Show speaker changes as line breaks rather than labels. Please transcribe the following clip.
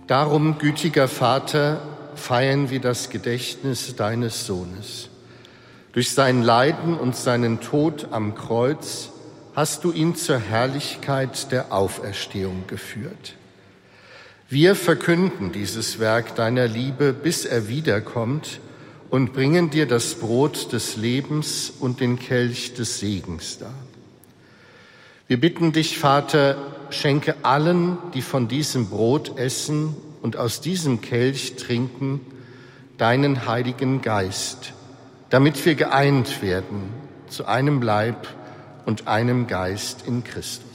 Darum, gütiger Vater, feiern wir das Gedächtnis deines Sohnes. Durch sein Leiden und seinen Tod am Kreuz hast du ihn zur Herrlichkeit der Auferstehung geführt. Wir verkünden dieses Werk deiner Liebe, bis er wiederkommt, und bringen dir das Brot des Lebens und den Kelch des Segens dar. Wir bitten dich, Vater, schenke allen, die von diesem Brot essen und aus diesem Kelch trinken, deinen Heiligen Geist, damit wir geeint werden zu einem Leib und einem Geist in Christus.